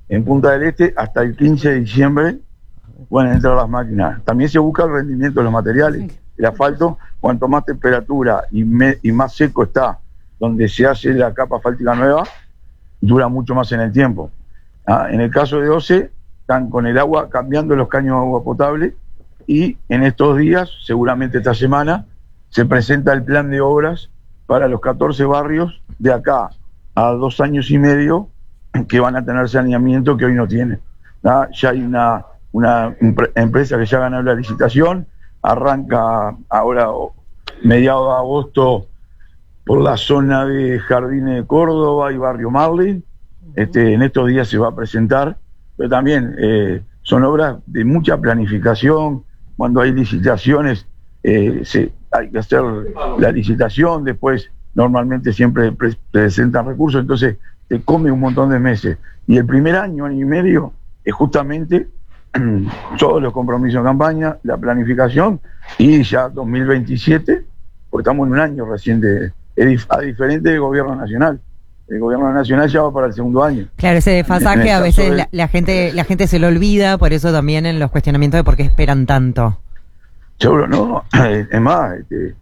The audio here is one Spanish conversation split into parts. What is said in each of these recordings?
en Punta del Este hasta el 15 de diciembre pueden entrar las máquinas. También se busca el rendimiento de los materiales. El asfalto, cuanto más temperatura y más seco está donde se hace la capa asfáltica nueva, dura mucho más en el tiempo. En el caso de OCE, están con el agua cambiando los caños de agua potable, y en estos días, seguramente esta semana, se presenta el plan de obras para los 14 barrios de acá a 2 años y medio que van a tener saneamiento que hoy no tienen. Ya hay una empresa que ya ganó la licitación, arranca ahora mediados de agosto por la zona de Jardines de Córdoba y Barrio Marley. En estos días se va a presentar, pero también son obras de mucha planificación. Cuando hay licitaciones hay que hacer la licitación, después normalmente siempre presentan recursos, entonces te come un montón de meses. Y el primer año y medio es justamente todos los compromisos de campaña, la planificación, y ya 2027, porque estamos en un año reciente, a diferente del gobierno nacional. El gobierno nacional ya va para el segundo año. Claro, ese desfasaje a veces la gente se lo olvida, por eso también en los cuestionamientos de por qué esperan tanto. Seguro, no, es más,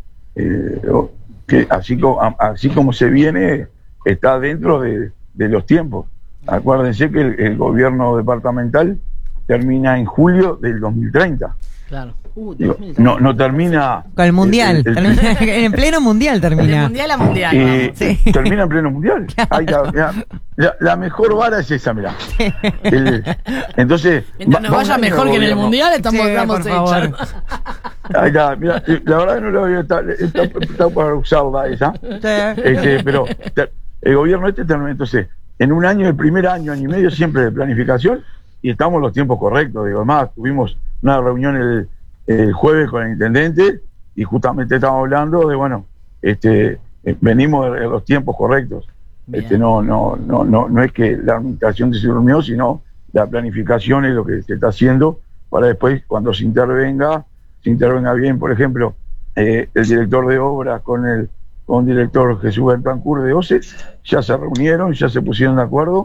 que así como se viene, está dentro de los tiempos. Acuérdense que el gobierno departamental termina en julio del 2030. Claro. Digo, no termina con el mundial, en pleno mundial termina. De mundial a mundial. Sí. Termina en pleno mundial. Claro. La mejor vara es esa, mirá. Entonces, mientras nos vaya mejor que en el mundial, estamos hechos. Ahí está, mirá, la verdad que no lo había estado para usarla esa. Pero el gobierno termina, entonces, en un año, el primer año y medio siempre de planificación, y estamos en los tiempos correctos. Digo, además, tuvimos una reunión el jueves con el intendente y justamente estamos hablando de, venimos de los tiempos correctos. No es que la administración se durmió, sino la planificación es lo que se está haciendo para después, cuando se intervenga bien. Por ejemplo, el director de obras con el director Jesús Bertancur de OCE ya se reunieron, ya se pusieron de acuerdo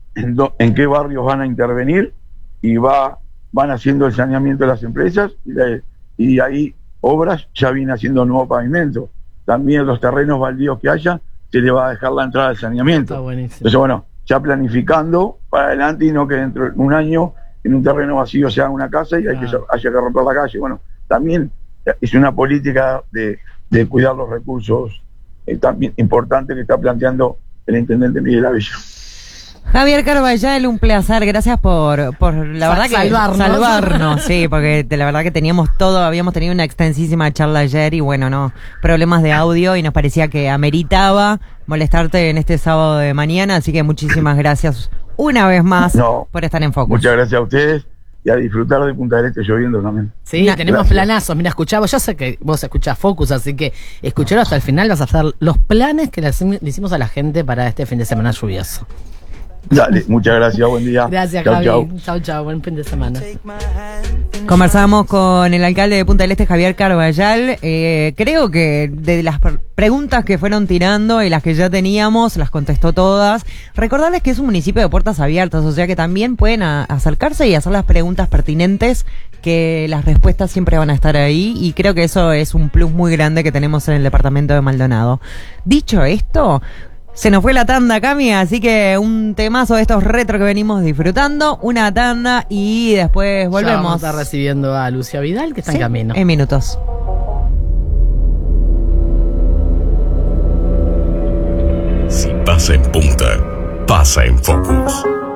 en qué barrios van a intervenir, y van haciendo el saneamiento de las empresas, y ahí obras ya viene haciendo nuevo pavimento. También los terrenos baldíos que haya, se le va a dejar la entrada al saneamiento. Entonces, ya planificando para adelante, y no que dentro de un año en un terreno vacío se haga una casa y haya que romper la calle. También es una política de cuidar los recursos también importante que está planteando el intendente Miguel Avello. Javier Carballal, un placer, gracias por la verdad que salvarnos, sí, porque la verdad que habíamos tenido una extensísima charla ayer y problemas de audio, y nos parecía que ameritaba molestarte en este sábado de mañana, así que muchísimas gracias una vez más por estar en Focus. Muchas gracias a ustedes y a disfrutar de Punta del Este lloviendo también. Sí, tenemos planazos, mira, escuchamos, yo sé que vos escuchás Focus, así que escuchalo hasta el final, vas a hacer los planes que le hicimos a la gente para este fin de semana lluvioso. Dale, muchas gracias, buen día. Gracias, Javi. Chau, buen fin de semana. Conversamos con el alcalde de Punta del Este, Javier Carballal. Creo que de las preguntas que fueron tirando y las que ya teníamos, las contestó todas. Recordarles que es un municipio de puertas abiertas, o sea que también pueden acercarse y hacer las preguntas pertinentes, que las respuestas siempre van a estar ahí, y creo que eso es un plus muy grande que tenemos en el departamento de Maldonado. Dicho esto, se nos fue la tanda, Cami, así que un temazo de estos retro que venimos disfrutando, una tanda, y después volvemos. Ya vamos a estar recibiendo a Lucia Vidal, que está en camino. En minutos. Si pasa en Punta, pasa en Focus.